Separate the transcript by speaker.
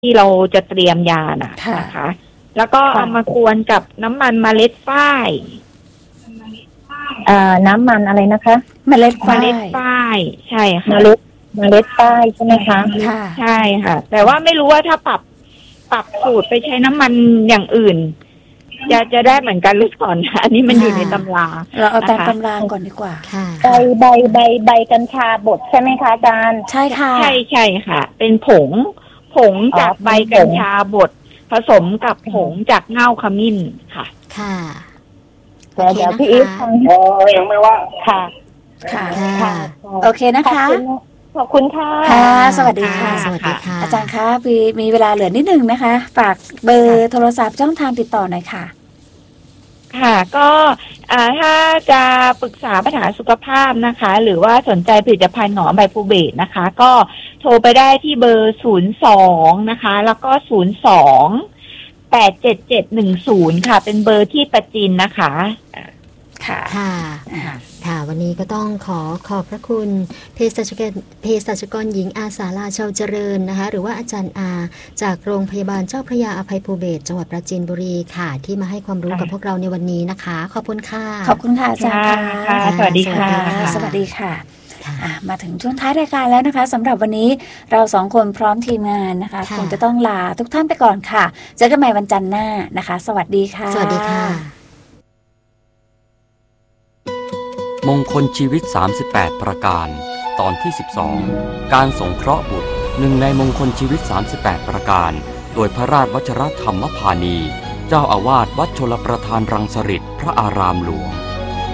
Speaker 1: ที่เราจะเตรียมยานะคะแล้วก็เอามากวนกับน้ำมันเมล็ดฝ้าย
Speaker 2: น้ำมันอะไรนะคะ
Speaker 1: เมล็ดฝ้ายใช่ค่ะ
Speaker 2: เมล็ดฝ้ายใช่ไหมคะ
Speaker 1: ใช่ค่ะแต่ว่าไม่รู้ว่าถ้าปรับสูตรไปใช้น้ำมันอย่างอื่นจะได้เหมือนกันหรือเปล่านะอันนี้มันอยู่ในตำรา
Speaker 3: เราเอาตามตำราก่อนดีกว่า
Speaker 2: ใบกัญชาบดใช่ไหมคะอาจารย์
Speaker 3: ใช่ค่ะ
Speaker 1: ใช่ค่ะเป็นผงจากใบกัญชาบดผสมกับผงจากเง่าขมิ้นค่ะ
Speaker 2: เดี๋ยวพี่อีฟฟัง
Speaker 4: ยังไม่ว่า
Speaker 3: ค่ะโอเคนะคะ
Speaker 2: ขอบคุณค่ะ
Speaker 3: สวัสดีค่ะ
Speaker 5: สวัสดีค่ะ
Speaker 3: อาจารย์คะมีเวลาเหลือนิดนึงนะคะฝากเบอร์โทรศัพท์ช่องทางติดต่อหน่อยค่ะ
Speaker 1: ค่ะก็ถ้าจะปรึกษาปัญหาสุขภาพนะคะหรือว่าสนใจผลิตภัณฑ์หงอใบภูเบศนะคะก็โทรไปได้ที่เบอร์02นะคะแล้วก็02-87710ค่ะเป็นเบอร์ที่ประจินนะคะ
Speaker 5: ค่ะวันนี้ก็ต้องขอบพระคุณเภสัชกรหญิงอาสาลาชาวเจริญนะคะหรือว่าอาจารย์อาจากโรงพยาบาลเจ้าพระยาอภัยภูเบศรจังหวัดปราจีนบุรีค่ะที่มาให้ความรู้กับพวกเราในวันนี้นะคะขอบคุณค่ะ
Speaker 3: ขอบคุณค่ะอาจารย์ค่ะ
Speaker 1: สวัสดีค่ะ
Speaker 3: สวัสดีค่ะมาถึงช่วงท้ายรายการแล้วนะคะสำหรับวันนี้เราสองคนพร้อมทีมงานนะคะคงจะต้องลาทุกท่านไปก่อนค่ะเจอกันใหม่วันจันทร์หน้านะคะสวัสดีค่ะ
Speaker 5: สวัสดีค่ะ
Speaker 6: มงคลชีวิต38ประการตอนที่12การสงเคราะห์บุตรหนึ่งในมงคลชีวิต38ประการโดยพระราชวชรธรรมพานีเจ้าอาวาสวัดชลประทานรังสฤษฎร์พระอารามหลวง